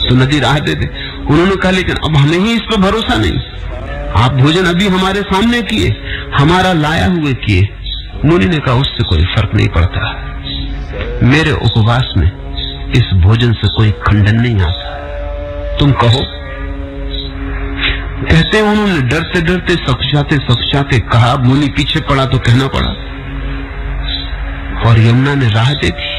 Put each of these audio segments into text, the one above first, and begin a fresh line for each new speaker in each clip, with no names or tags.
तो नदी राह दे दे। उन्होंने कहा लेकिन अब हमें ही इस पर भरोसा नहीं, आप भोजन अभी हमारे सामने किए, हमारा लाया हुए किए। मुनि ने कहा उससे कोई फर्क नहीं पड़ता, मेरे उपवास में इस भोजन से कोई खंडन नहीं आता, तुम कहो। कहते उन्होंने डरते डरते सकुचाते कहा, मुनि पीछे पड़ा तो कहना पड़ा, और यमुना ने राह दे दी।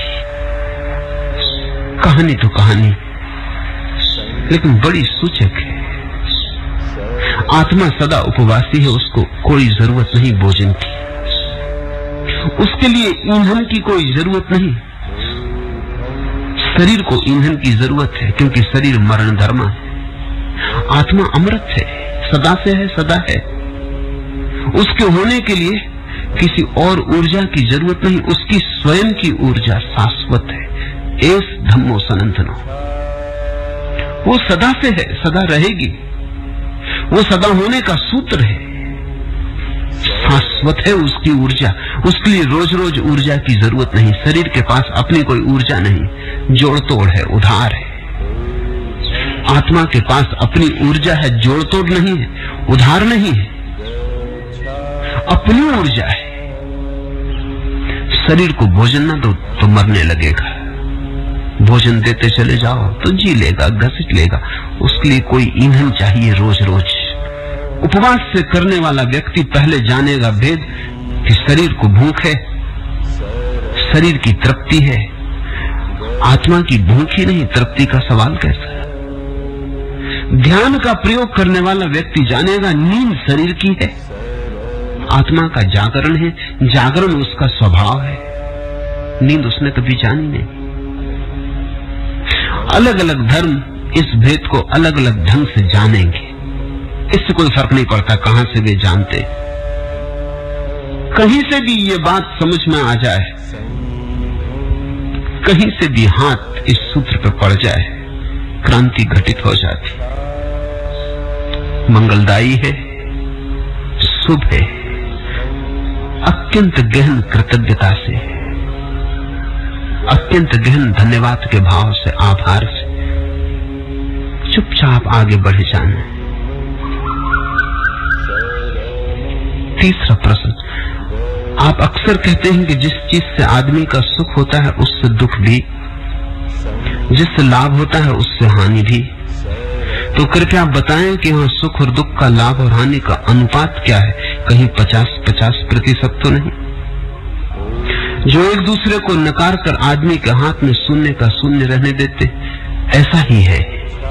कहानी तो कहानी, लेकिन बड़ी सूचक है। आत्मा सदा उपवासी है, उसको कोई जरूरत नहीं भोजन की, उसके लिए ईंधन की कोई जरूरत नहीं। शरीर को ईंधन की जरूरत है, क्योंकि शरीर मरण धर्मा है। आत्मा अमृत है, सदा से है, सदा है। उसके होने के लिए किसी और ऊर्जा की जरूरत नहीं, उसकी स्वयं की ऊर्जा शाश्वत है। एस धम्मो सनातनो, वो सदा से है, सदा रहेगी, वो सदा होने का सूत्र है, शाश्वत है उसकी ऊर्जा। उसके लिए रोज रोज ऊर्जा की जरूरत नहीं। शरीर के पास अपनी कोई ऊर्जा नहीं, जोड़ तोड़ है, उधार है। आत्मा के पास अपनी ऊर्जा है, जोड़ तोड़ नहीं है, उधार नहीं है, अपनी ऊर्जा है। शरीर को भोजन ना दो तो मरने लगेगा, भोजन देते चले जाओ तो जी लेगा, घसीट लेगा। उसके लिए कोई ईंधन चाहिए रोज रोज। उपवास से करने वाला व्यक्ति पहले जानेगा भेद कि शरीर को भूख है, शरीर की तृप्ति है, आत्मा की भूख ही नहीं, तृप्ति का सवाल कैसा है। ध्यान का प्रयोग करने वाला व्यक्ति जानेगा नींद शरीर की है, आत्मा का जागरण है, जागरण उसका स्वभाव है, नींद उसने कभी जानी नहीं। अलग अलग धर्म इस भेद को अलग अलग ढंग से जानेंगे, इससे कोई फर्क नहीं पड़ता कहां से वे जानते। कहीं से भी ये बात समझ में आ जाए, कहीं से भी हाथ इस सूत्र पर पड़ जाए, क्रांति घटित हो जाती। मंगलदायी है, शुभ है, अत्यंत गहन कृतज्ञता से, अत्यंत गहन धन्यवाद के भाव से, आभार से चुपचाप आगे बढ़े जाना। तीसरा प्रश्न, आप अक्सर कहते हैं कि जिस चीज से आदमी का सुख होता है उससे दुख भी, जिससे लाभ होता है उससे हानि भी। तो कृपया बताएं कि यहाँ सुख और दुख का, लाभ और हानि का अनुपात क्या है? कहीं 50-50% तो नहीं? जो एक दूसरे को नकार कर आदमी के हाथ में शून्य का शून्य रहने देते, ऐसा ही है,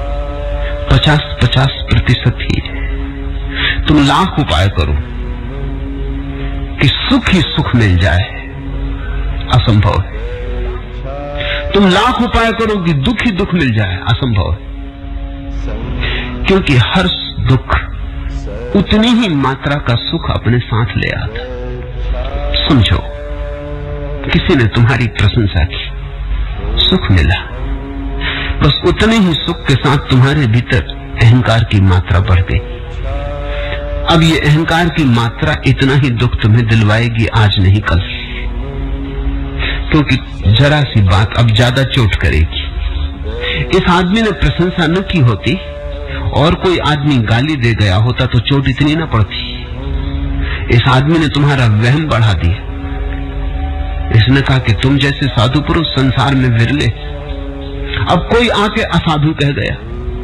50-50% ही है। तुम लाख उपाय करो कि सुख ही सुख मिल जाए, असंभव है। तुम लाख उपाय करो कि दुख ही दुख मिल जाए, असंभव है। क्योंकि हर दुख उतनी ही मात्रा का सुख अपने साथ ले आता। समझो, किसी ने तुम्हारी प्रशंसा की, सुख मिला, बस उतने ही सुख के साथ तुम्हारे भीतर अहंकार की मात्रा बढ़ गई। अब ये अहंकार की मात्रा इतना ही दुख तुम्हें दिलवाएगी, आज नहीं कल, क्योंकि जरा सी बात अब ज्यादा चोट करेगी। इस आदमी ने प्रशंसा न की होती और कोई आदमी गाली दे गया होता तो चोट इतनी न पड़ती। इस आदमी ने तुम्हारा वहम बढ़ा दिया, इसने कहा कि तुम जैसे साधु पुरुष संसार में विरले, अब कोई आके असाधु कह गया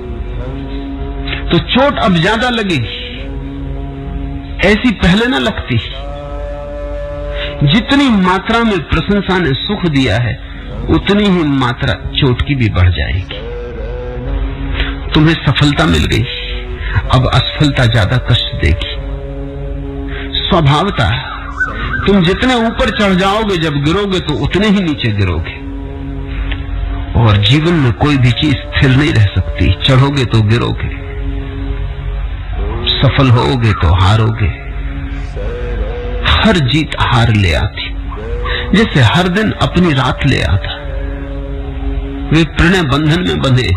तो चोट अब ज्यादा लगेगी, ऐसी पहले न लगती। जितनी मात्रा में प्रशंसा ने सुख दिया है उतनी ही मात्रा चोट की भी बढ़ जाएगी। तुम्हें सफलता मिल गई, अब असफलता ज्यादा कष्ट देगी। स्वभावता तुम जितने ऊपर चढ़ जाओगे, जब गिरोगे तो उतने ही नीचे गिरोगे। और जीवन में कोई भी चीज स्थिर नहीं रह सकती, चढ़ोगे तो गिरोगे, सफल होगे तो हारोगे। हर जीत हार ले आती, जैसे हर दिन अपनी रात ले आता। वे प्रणय बंधन में बंधे,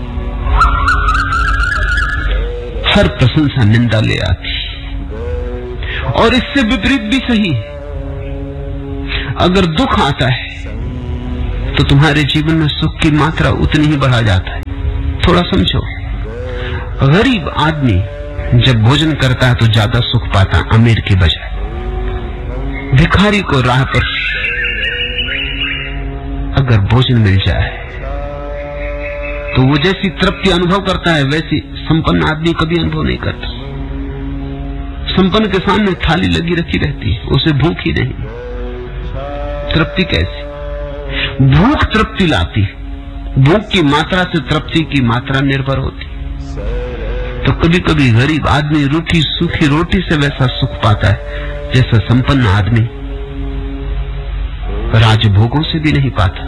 हर प्रशंसा निंदा ले आती। और इससे विपरीत भी सही है, अगर दुख आता है तो तुम्हारे जीवन में सुख की मात्रा उतनी ही बढ़ा जाता है। थोड़ा समझो, गरीब आदमी जब भोजन करता है तो ज्यादा सुख पाता है अमीर की बजाय। भिखारी को राह पर अगर भोजन मिल जाए तो वो जैसी तृप्ति अनुभव करता है वैसी संपन्न आदमी कभी अनुभव नहीं करता। संपन्न के सामने थाली लगी रखी रहती है, उसे भूख ही नहीं। तृप्ति कैसी? भूख तृप्ति लाती, भूख की मात्रा से तृप्ति की मात्रा निर्भर होती। तो कभी कभी गरीब आदमी रूखी सूखी रोटी से वैसा सुख पाता है जैसा संपन्न आदमी राजभोगों से भी नहीं पाता।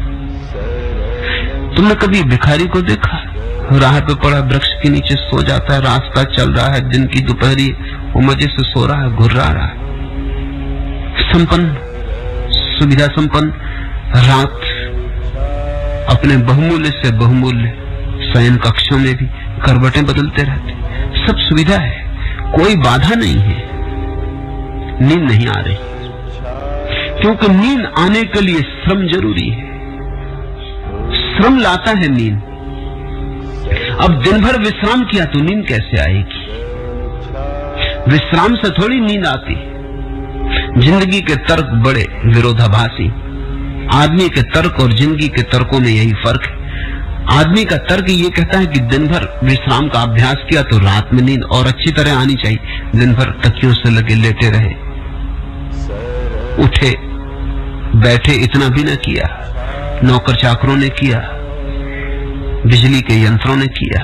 तुमने कभी भिखारी को देखा? राह पे पड़ा वृक्ष के नीचे सो जाता है, रास्ता चल रहा है, दिन की दोपहरी, वो मजे से सो रहा है, घुर्रा रहा है। संपन्न, सुविधा संपन्न रात अपने बहुमूल्य से बहुमूल्य शयन कक्षों में भी करवटें बदलते रहते, सब सुविधा है, कोई बाधा नहीं है। नींद नहीं आ रही क्योंकि नींद आने के लिए श्रम जरूरी है, श्रम लाता है नींद। अब दिन भर विश्राम किया तो नींद कैसे आएगी? विश्राम से थोड़ी नींद आती। जिंदगी के तर्क बड़े विरोधाभासी। आदमी के तर्क और जिंदगी के तर्कों में यही फर्क है। आदमी का तर्क ये कहता है कि दिन भर विश्राम का अभ्यास किया तो रात में नींद और अच्छी तरह आनी चाहिए। दिन भर तकियों से लगे लेटे रहे, उठे बैठे इतना भी न किया, नौकर चाकरों ने किया, बिजली के यंत्रों ने किया।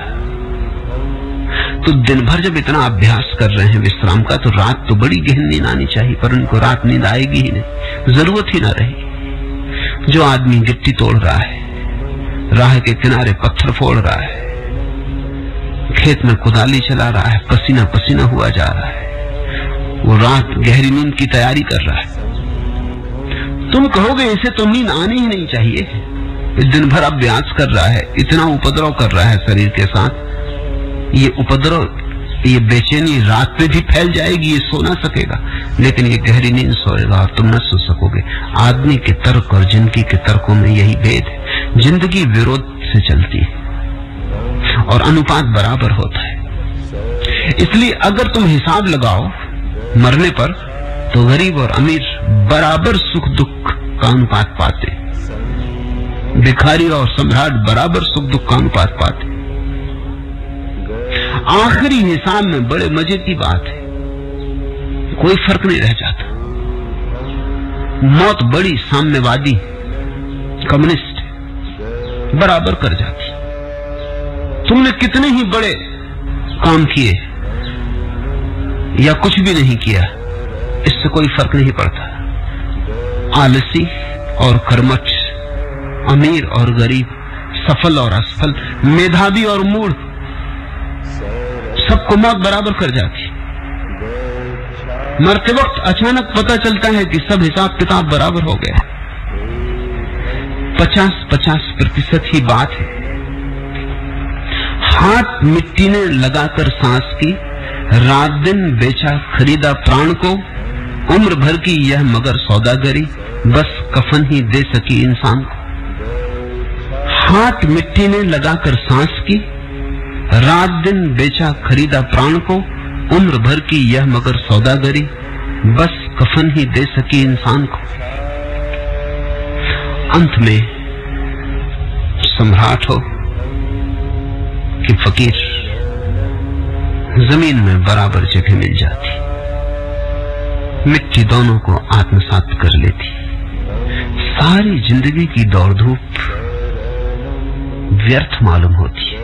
तो दिन भर जब इतना अभ्यास कर रहे हैं विश्राम का तो रात तो बड़ी गहन नींद आनी चाहिए, पर उनको रात नींद आएगी ही नहीं, जरूरत ही ना रही। जो आदमी गिट्टी तोड़ रहा है, राह के किनारे पत्थर फोड़ रहा है, खेत में कुदाली चला रहा है, पसीना पसीना हुआ जा रहा है, वो रात गहरी नींद की तैयारी कर रहा है। तुम कहोगे इसे तो नींद आनी ही नहीं चाहिए, दिन भर अभ्यास कर रहा है, इतना उपद्रव कर रहा है शरीर के साथ, ये उपद्रव, ये बेचैनी रात में भी फैल जाएगी, ये सो ना सकेगा, लेकिन ये गहरी नींद सोएगा और तुम न सो सकोगे। आदमी के तर्क और जिंदगी के तर्कों में यही भेद है। जिंदगी विरोध से चलती है और अनुपात बराबर होता है। इसलिए अगर तुम हिसाब लगाओ मरने पर तो गरीब और अमीर बराबर सुख दुख का अनुपात पाते, भिखारी और सम्राट बराबर सुख दुख का अनुपात पाते। आखिरी हिसाब में बड़े मजे की बात है, कोई फर्क नहीं रह जाता। मौत बड़ी साम्यवादी कम्युनिस्ट बराबर कर जाती। तुमने कितने ही बड़े काम किए या कुछ भी नहीं किया, इससे कोई फर्क नहीं पड़ता। आलसी और कर्मठ, अमीर और गरीब, सफल और असफल, मेधावी और मूढ़, सबको मौत बराबर कर जाती। मरते वक्त अचानक पता चलता है कि सब हिसाब किताब बराबर हो गया। 50-50% ही बात है। हाथ मिट्टी ने लगाकर सांस की, रात दिन बेचा खरीदा प्राण को, उम्र भर की यह मगर सौदागरी, बस कफन ही दे सकी इंसान को। हाथ मिट्टी ने लगाकर सांस की, रात दिन बेचा खरीदा प्राण को, उम्र भर की यह मगर सौदागरी, बस कफन ही दे सकी इंसान को। अंत में सम्राट हो कि फकीर, जमीन में बराबर जगह मिल जाती। मिट्टी दोनों को आत्मसात कर लेती। सारी जिंदगी की दौड़ धूप व्यर्थ मालूम होती है।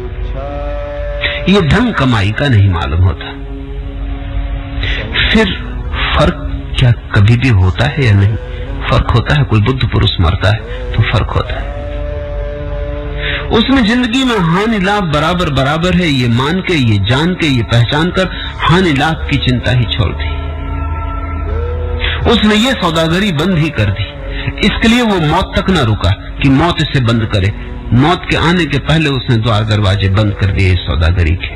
ये धन कमाई का नहीं मालूम होता। फिर फर्क क्या कभी भी होता है या नहीं? फर्क होता है। कोई बुद्ध पुरुष मरता है तो फर्क होता है। उसने जिंदगी में हानि लाभ बराबर बराबर है ये मान के, ये जान के, ये पहचान कर हानि लाभ की चिंता ही छोड़ दी। उसने ये सौदागरी बंद ही कर दी। इसके लिए वो मौत तक न रुका कि मौत इसे बंद करे। मौत के आने के पहले उसने द्वार दरवाजे बंद कर दिए इस सौदागरी के।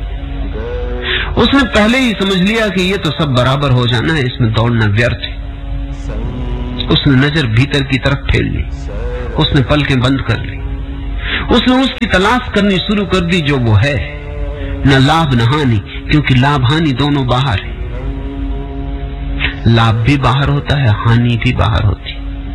उसने पहले ही समझ लिया कि ये तो सब बराबर हो जाना है, इसमें दौड़ना व्यर्थ है। उसने नजर भीतर की तरफ फेर ली। उसने पलकें बंद कर ली। उसने उसकी तलाश करनी शुरू कर दी जो वो है, न लाभ न हानि, क्योंकि लाभ हानि दोनों बाहर है। लाभ भी बाहर होता है, हानि भी बाहर होती,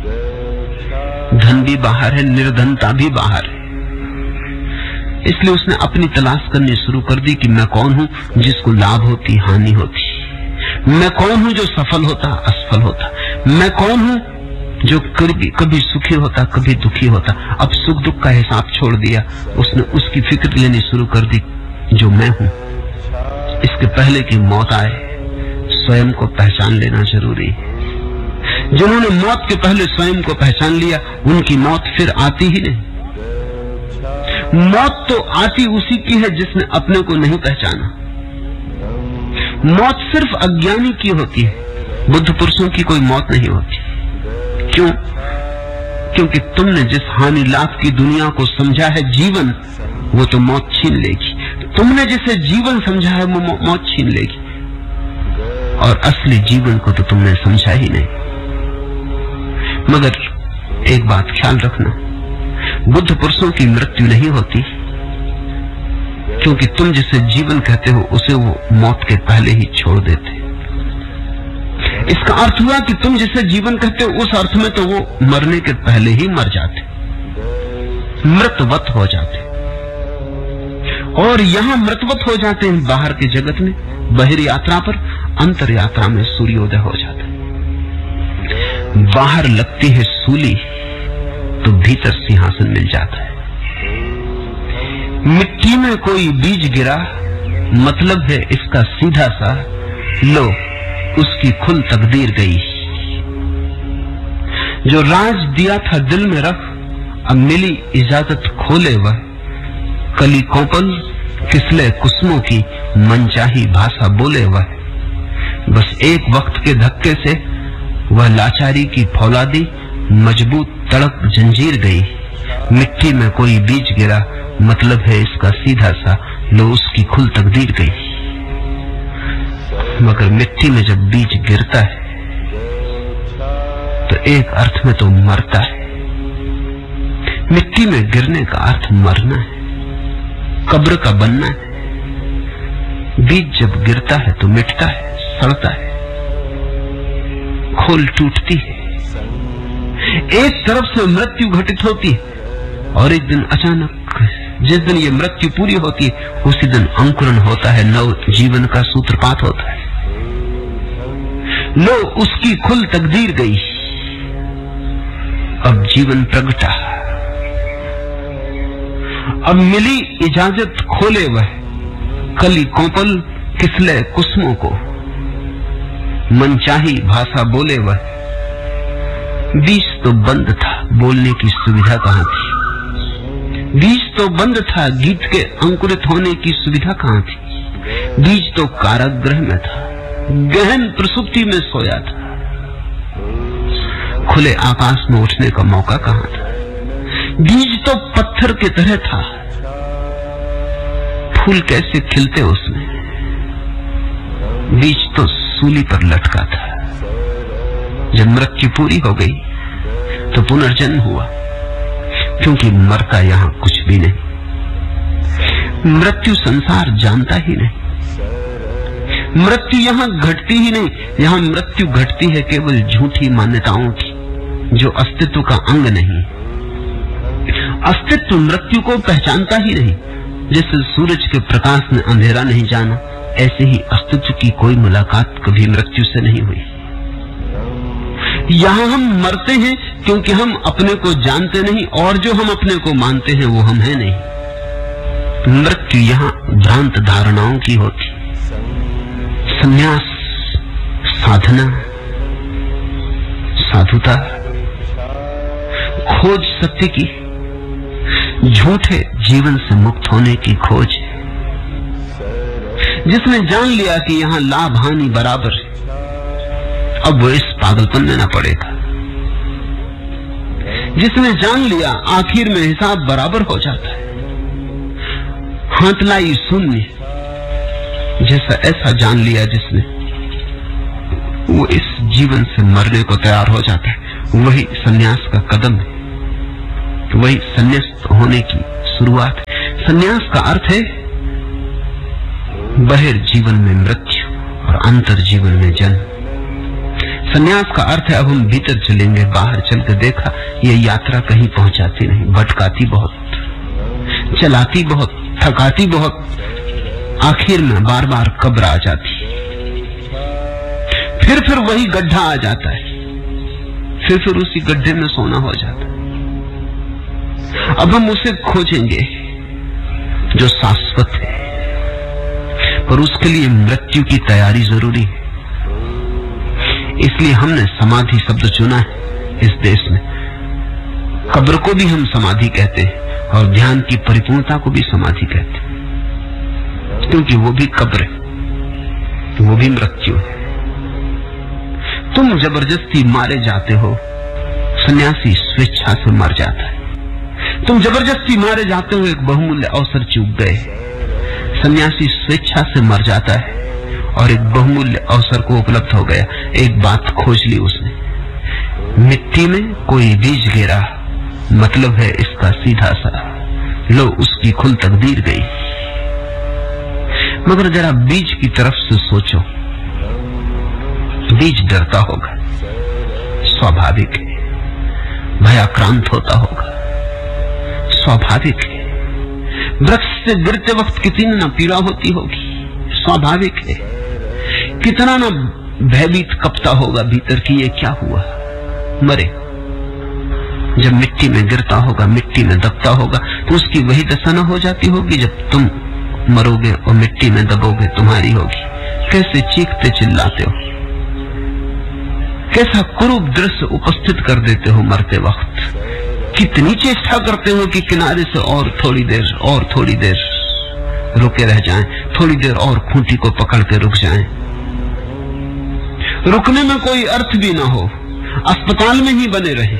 धन भी बाहर है, निर्धनता भी बाहर है। इसलिए उसने अपनी तलाश करनी शुरू कर दी कि मैं कौन हूं जिसको लाभ होती हानि होती, मैं कौन हूं जो सफल होता असफल होता, मैं कौन हूं जो कभी सुखी होता कभी दुखी होता। अब सुख दुख का हिसाब छोड़ दिया, उसने उसकी फिक्र लेनी शुरू कर दी जो मैं हूं। इसके पहले कि मौत आए स्वयं को पहचान लेना जरूरी है। जिन्होंने मौत के पहले स्वयं को पहचान लिया उनकी मौत फिर आती ही नहीं। मौत तो आती उसी की है जिसने अपने को नहीं पहचाना। मौत सिर्फ अज्ञानी की होती है, बुद्ध पुरुषों की कोई मौत नहीं होती। क्यों? क्योंकि तुमने जिस हानि लाभ की दुनिया को समझा है जीवन, वो तो मौत छीन लेगी। तुमने जिसे जीवन समझा है वो मौत छीन लेगी, और असली जीवन को तो तुमने समझा ही नहीं। मगर एक बात ख्याल रखना, बुद्ध पुरुषों की मृत्यु नहीं होती, क्योंकि तुम जिसे जीवन कहते हो उसे वो मौत के पहले ही छोड़ देते। इसका अर्थ हुआ कि तुम जिसे जीवन कहते हो उस अर्थ में तो वो मरने के पहले ही मर जाते, मृतवत हो जाते। और यहां मृतवत हो जाते हैं बाहर के जगत में, बहिर यात्रा पर, अंतर यात्रा में सूर्योदय हो जाता है। बाहर लगती है सूली तो भीतर सिंहासन मिल जाता है। मिट्टी में कोई बीज गिरा, मतलब है इसका सीधा सा, लो उसकी खुल तकदीर गई। जो राज दिया था दिल में रख, अब मिली इजाजत खोले वह, कली कोपल किसले कुसमों की मनचाही भाषा बोले वह। बस एक वक्त के धक्के से वह लाचारी की फौलादी मजबूत तड़प जंजीर गई। मिट्टी में कोई बीज गिरा, मतलब है इसका सीधा सा, लो उसकी खुल तकदीर गई। मगर मिट्टी में जब बीज गिरता है तो एक अर्थ में तो मरता है। मिट्टी में गिरने का अर्थ मरना है, कब्र का बनना है। बीज जब गिरता है तो मिटता है, सड़ता है, खोल टूटती है। एक तरफ से मृत्यु घटित होती है और एक दिन अचानक जिस दिन ये मृत्यु पूरी होती है उसी दिन अंकुरण होता है, नव जीवन का सूत्रपात होता है। लो उसकी खुल तकदीर गई, अब जीवन प्रगटा, अब मिली इजाजत खोले वह, कली कोपल किसले कुसमों को, मनचाही भाषा बोले वह। बीज तो बंद था, बोलने की सुविधा कहां थी। बीज तो बंद था, गीत के अंकुरित होने की सुविधा कहां थी। बीज तो कारागृह में था, गहन प्रसुप्ति में सोया था, खुले आकाश में उठने का मौका कहां था। बीज तो पत्थर की तरह था, फूल कैसे खिलते उसमें। बीज तो सूली पर लटका था। जब मृत्यु पूरी हो गई तो पुनर्जन्म हुआ, क्योंकि मरता यहां कुछ भी नहीं। मृत्यु संसार जानता ही नहीं। मृत्यु यहां घटती ही नहीं, यहां मृत्यु घटती है केवल झूठी मान्यताओं की, जो अस्तित्व का अंग नहीं। अस्तित्व मृत्यु को पहचानता ही नहीं। जैसे सूरज के प्रकाश ने अंधेरा नहीं जाना, ऐसे ही अस्तित्व की कोई मुलाकात कभी मृत्यु से नहीं हुई। यहां हम मरते हैं क्योंकि हम अपने को जानते नहीं, और जो हम अपने को मानते हैं वो हम हैं नहीं। मृत्यु यहां भ्रांत धारणाओं की होती। संन्यास, साधना, साधुता, खोज सत्य की, झूठे जीवन से मुक्त होने की खोज। जिसने जान लिया कि यहां लाभ हानि बराबर है, अब वो इस पागलपन में ना पड़ेगा। जिसने जान लिया आखिर में हिसाब बराबर हो जाता है, हाथलाई शून्य, जैसा ऐसा जान लिया जिसने, वो इस जीवन से मरने को तैयार हो जाता है। वही सन्यास का कदम है, वही संन्यास्त होने की शुरुआत। संन्यास का अर्थ है बहिर्जीवन में मृत्यु और अंतर जीवन में जन्म। संन्यास का अर्थ है अब हम भीतर चलेंगे, बाहर चलकर देखा ये यात्रा कहीं पहुंचाती नहीं, भटकाती बहुत, चलाती बहुत, थकाती बहुत, आखिर में बार बार कब्र आ जाती, फिर वही गड्ढा आ जाता है, फिर उसी गड्ढे में सोना हो जाता है। अब हम उसे खोजेंगे जो शाश्वत है, पर उसके लिए मृत्यु की तैयारी जरूरी है। इसलिए हमने समाधि शब्द चुना है इस देश में। कब्र को भी हम समाधि कहते हैं और ध्यान की परिपूर्णता को भी समाधि कहते हैं, क्योंकि वो भी कब्र है, वो भी मृत्यु है। तुम जबरदस्ती मारे जाते हो, सन्यासी स्वेच्छा से मर जाता है। तुम जबरदस्ती मारे जाते हो, एक बहुमूल्य अवसर चूक गए। सन्यासी स्वेच्छा से मर जाता है और एक बहुमूल्य अवसर को उपलब्ध हो गया, एक बात खोज ली उसने। मिट्टी में कोई बीज गिरा, मतलब है इसका सीधा सा, लो उसकी खुल तकदीर गई। मगर जरा बीज की तरफ से सोचो, बीज डरता होगा, स्वाभाविक है, भयाक्रांत होता होगा, स्वाभाविक है। वृक्ष से गिरते वक्त कितनी न पीड़ा होती होगी, स्वाभाविक है। कितना न भयभीत कपता होगा भीतर की ये क्या हुआ, मरे। जब मिट्टी में गिरता होगा, मिट्टी में दबता होगा, तो उसकी वही दशा न हो जाती होगी जब तुम मरोगे और मिट्टी में दबोगे, तुम्हारी होगी। कैसे चीखते चिल्लाते हो, कैसा कुरूप दृश्य उपस्थित कर देते हो मरते वक्त। कितनी चेष्टा करते हो कि किनारे से और थोड़ी देर रुके रह जाएं, थोड़ी देर और खूंटी को पकड़ के रुक जाएं। रुकने में कोई अर्थ भी ना हो, अस्पताल में ही बने रहे,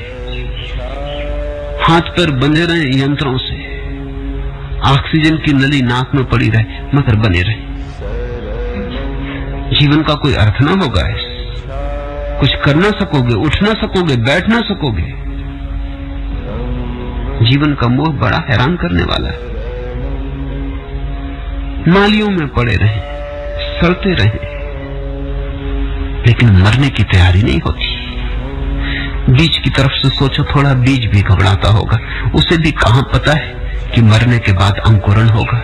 हाथ पैर बंधे रहे यंत्रों से, ऑक्सीजन की नली नाक में पड़ी रहे, मगर बने रहे। जीवन का कोई अर्थ ना होगा, कुछ कर ना सकोगे, उठ ना सकोगे, बैठ ना सकोगे। जीवन का मोह बड़ा हैरान करने वाला है। नालियों में पड़े रहे, सड़ते रहे, लेकिन मरने की तैयारी नहीं होती। बीज की तरफ से सोचो, थोड़ा बीज भी घबराता होगा, उसे भी कहां पता है कि मरने के बाद अंकुरण होगा।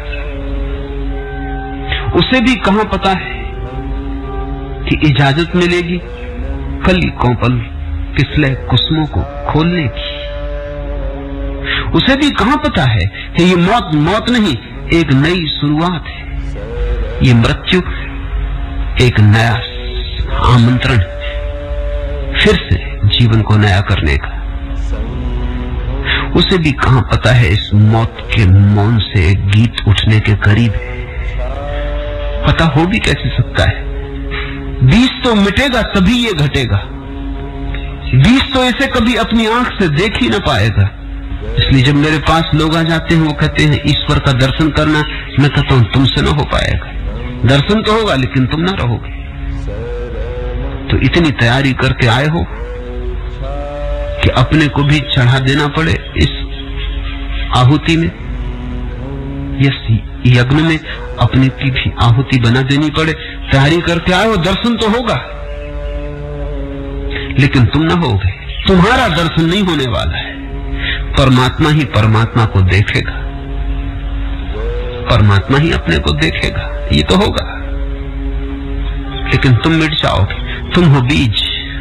उसे भी कहां पता है कि इजाजत मिलेगी कली कोपल पिछले कुसुमों को खोलने की। उसे भी कहां पता है कि ये मौत नहीं, एक नई शुरुआत है। ये मृत्यु एक नया आमंत्रण, फिर से जीवन को नया करने का। उसे भी कहां पता है इस मौत के मौन से एक गीत उठने के करीब है। पता हो भी कैसे सकता है? बीज तो मिटेगा तभी ये घटेगा। बीज तो इसे कभी अपनी आंख से देख ही ना पाएगा। इसलिए जब मेरे पास लोग आ जाते हैं, वो कहते हैं ईश्वर का दर्शन करना, मैं कहता हूं तुमसे ना हो पाएगा। दर्शन तो होगा लेकिन तुम ना रहोगे। तो इतनी तैयारी करके आए हो कि अपने को भी चढ़ा देना पड़े इस आहुति में, इस यज्ञ में अपने की भी आहुति बना देनी पड़े। तैयारी करके आए हो, दर्शन तो होगा लेकिन तुम ना होगे। तुम्हारा दर्शन नहीं होने वाला है, परमात्मा ही परमात्मा को देखेगा, परमात्मा ही अपने को देखेगा। ये तो होगा, लेकिन तुम मिट जाओगे। तुम हो बीज,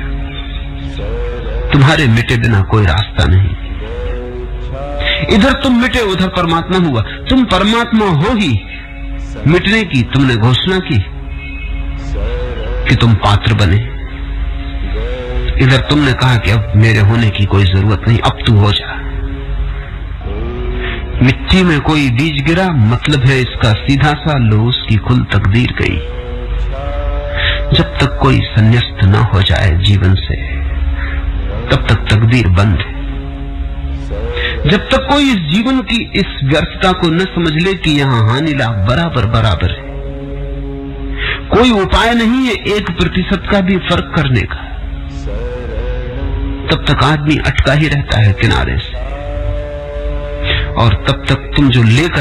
तुम्हारे मिटे बिना कोई रास्ता नहीं। इधर तुम मिटे, उधर परमात्मा हुआ। तुम परमात्मा हो ही, मिटने की तुमने घोषणा की कि तुम पात्र बने। इधर तुमने कहा कि अब मेरे होने की कोई जरूरत नहीं, अब तू हो जा। मिट्टी में कोई बीज गिरा, मतलब है इसका सीधा सा, लो उसकी खुल तकदीर गई। जब तक कोई संन्यास्त न हो जाए जीवन से, तब तक तकदीर बंद है। जब तक कोई इस जीवन की इस व्यर्थता को न समझ ले कि यहां हानि लाभ बराबर बराबर है, कोई उपाय नहीं है 1% का भी फर्क करने का, तब तक आदमी अटका ही रहता है किनारे से। और तब तक तुम जो लेकर